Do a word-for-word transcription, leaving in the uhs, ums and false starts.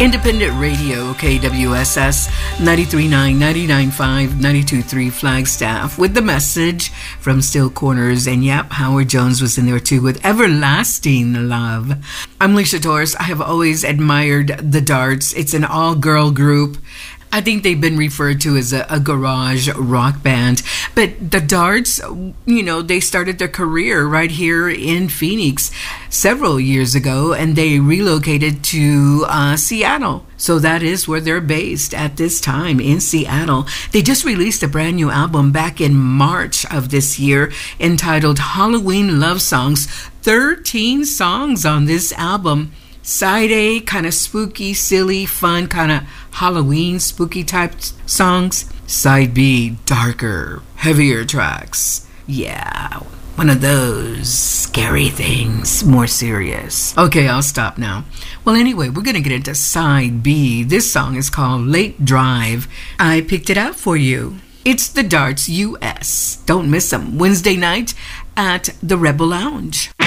Independent Radio, K W S S, ninety-three point nine, ninety-nine point five, ninety-two point three Flagstaff, with the message from Still Corners. And yep, Howard Jones was in there too with Everlasting Love. I'm Leisha Torres. I have always admired the Darts. It's an all-girl group. I think they've been referred to as a, a garage rock band. But the Darts, you know, they started their career right here in Phoenix several years ago, and they relocated to uh, Seattle. So that is where they're based at this time, in Seattle. They just released a brand new album back in March of this year entitled Halloween Love Songs. thirteen songs on this album. Side A, kind of spooky, silly, fun, kind of Halloween spooky type songs. Side B, darker, heavier tracks. Yeah, one of those scary things, more serious. Okay, I'll stop now. Well, anyway, we're going to get into Side B. This song is called Late Drive. I picked it out for you. It's the Darts U S. Don't miss them. Wednesday night at the Rebel Lounge.